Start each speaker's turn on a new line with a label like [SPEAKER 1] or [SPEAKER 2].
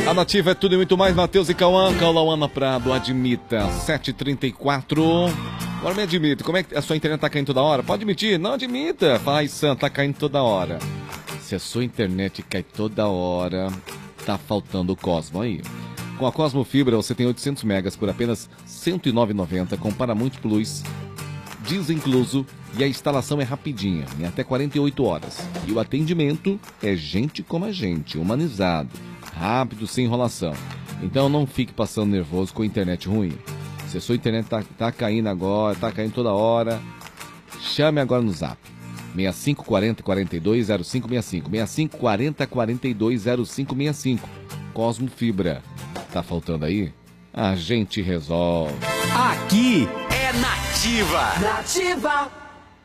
[SPEAKER 1] A Nativa é tudo e muito mais. Matheus e Cauã na Prado, admita. 7h34. Agora me admita, como é que a sua internet tá caindo toda hora? Pode admitir, não admita. Fala, Sam, tá caindo toda hora. Se a sua internet cai toda hora, tá faltando o Cosmo aí. Com a Cosmo Fibra você tem 800 megas por apenas R$ 109,90 com Paramount Plus, desincluso, e a instalação é rapidinha, em até 48 horas. E o atendimento é gente como a gente, humanizado, rápido, sem enrolação. Então não fique passando nervoso com a internet ruim. Se a sua internet tá caindo agora, tá caindo toda hora, chame agora no Zap. 6540-420565. 6540-420565. Cosmo Fibra. Tá faltando aí? A gente resolve.
[SPEAKER 2] Aqui é Nativa.
[SPEAKER 3] Nativa.